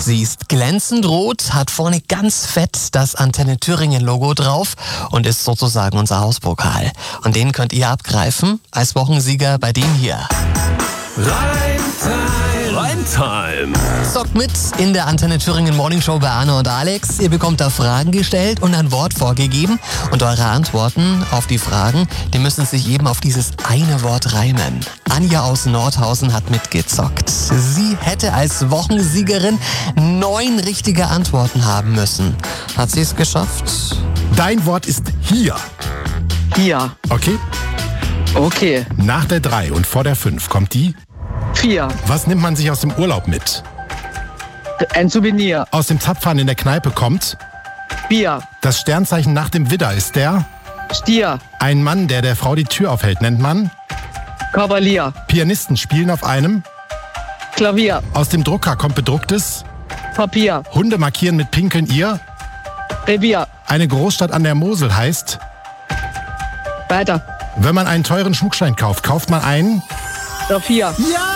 Sie ist glänzend rot, hat vorne ganz fett das Antenne Thüringen-Logo drauf und ist sozusagen unser Hauspokal. Und den könnt ihr abgreifen als Wochensieger bei dem hier. Reimtime. Zockt mit in der Antenne Thüringen Morning Show bei Arne und Alex. Ihr bekommt da Fragen gestellt und ein Wort vorgegeben. Und eure Antworten auf die Fragen, die müssen sich eben auf dieses eine Wort reimen. Anja aus Nordhausen hat mitgezockt. Sie hätte als Wochensiegerin 9 richtige Antworten haben müssen. Hat sie es geschafft? Dein Wort ist hier. Hier. Okay? Okay. Nach der 3 und vor der 5 kommt die. 4. Was nimmt man sich aus dem Urlaub mit? Ein Souvenir. Aus dem Zapfhahn in der Kneipe kommt. Bier. Das Sternzeichen nach dem Widder ist der. Stier. Ein Mann, der Frau die Tür aufhält, nennt man. Kavalier. Pianisten spielen auf einem. Klavier. Aus dem Drucker kommt bedrucktes. Papier. Hunde markieren mit Pinkeln ihr. Revier. Eine Großstadt an der Mosel heißt. Weiter. Wenn man einen teuren Schmuckstein kauft, kauft man einen. Saphir. Ja!